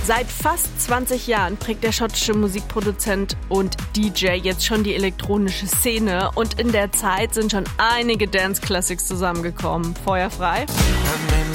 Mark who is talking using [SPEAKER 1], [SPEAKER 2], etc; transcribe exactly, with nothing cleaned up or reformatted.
[SPEAKER 1] Seit fast zwanzig Jahren prägt der schottische Musikproduzent und D J jetzt schon die elektronische Szene und in der Zeit sind schon einige Dance-Classics zusammengekommen. Feuer frei!